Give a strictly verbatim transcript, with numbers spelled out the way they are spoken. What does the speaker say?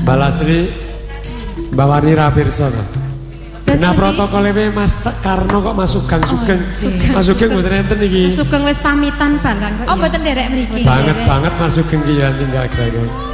Mbak Lastri, Mbak Wani Rapirsa to. Nah protokolnya Mas Karno kok Mas Sugeng Sugeng. Mas Sugeng mboten enten iki. Mas Sugeng wis pamitan barang kok. Oh mboten derek mriki. Banget banget Mas Sugeng ki ya tinggal kira-kira.